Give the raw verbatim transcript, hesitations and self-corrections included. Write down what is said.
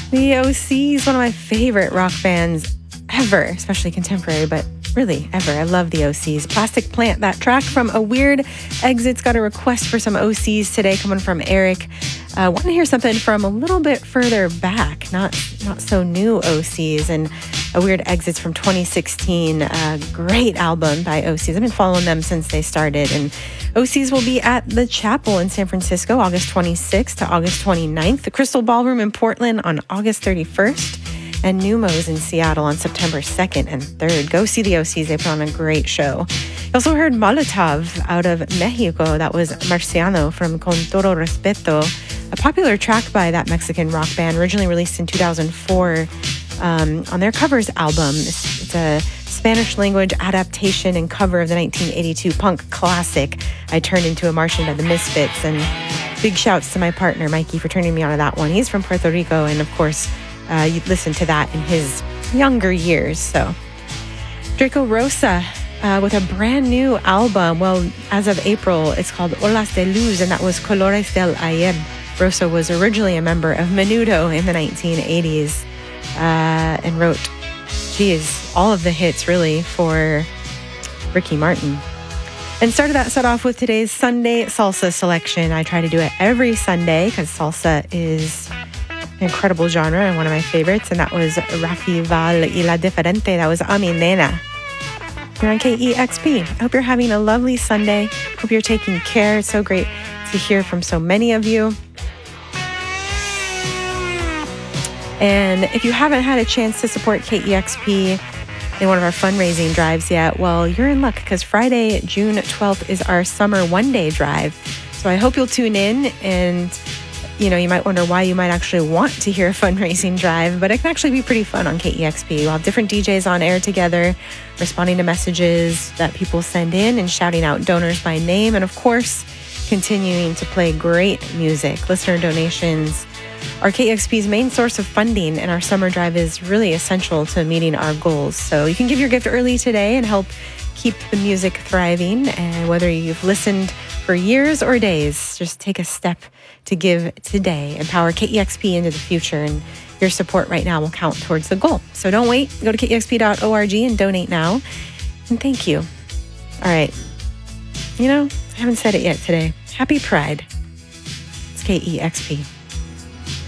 The O Cs, one of my favorite rock bands ever, especially contemporary, but really ever. I love the O Cs. Plastic Plant, that track from A Weird Exit's got a request for some O Cs today coming from Eric. I uh, want to hear something from a little bit further back, not not so new O Cs. And A Weird Exit's from twenty sixteen. A great album by O Cs. I've been following them since they started. And O Cs will be at the Chapel in San Francisco, August twenty-sixth to August twenty-ninth. The Crystal Ballroom in Portland on August thirty-first. And Numos in Seattle on September second and third. Go see the O Cs. They put on a great show. You also heard Molotov out of Mexico. That was Marciano from Con Todo Respeto, a popular track by that Mexican rock band, originally released in two thousand four um, on their covers album. It's, it's a Spanish language adaptation and cover of the nineteen eighty-two punk classic, I Turned Into a Martian by the Misfits. And big shouts to my partner, Mikey, for turning me on to that one. He's from Puerto Rico, and of course, Uh, you'd listen to that in his younger years. So Draco Rosa uh, with a brand new album. Well, as of April, it's called Olas de Luz, and that was Colores del Ayer. Rosa was originally a member of Menudo in the nineteen eighties uh, and wrote, geez, all of the hits really for Ricky Martin. And started that set off with today's Sunday salsa selection. I try to do it every Sunday because salsa is incredible genre and one of my favorites, and that was Rafi Val y La Diferente. That was A Mi Nena. You're on K E X P. I hope you're having a lovely Sunday. Hope you're taking care. It's so great to hear from so many of you. And if you haven't had a chance to support K E X P in one of our fundraising drives yet, well, you're in luck because Friday, June twelfth is our summer one-day drive. So I hope you'll tune in. And you know, you might wonder why you might actually want to hear a fundraising drive, but it can actually be pretty fun on K E X P. We'll have different D Js on air together, responding to messages that people send in and shouting out donors by name. And of course, continuing to play great music. Listener donations are K E X P's main source of funding, and our summer drive is really essential to meeting our goals. So you can give your gift early today and help keep the music thriving. And whether you've listened for years or days, just take a step to give today. Empower K E X P into the future, and your support right now will count towards the goal. So don't wait. Go to K E X P dot org and donate now. And thank you. All right. You know, I haven't said it yet today. Happy Pride. It's K E X P.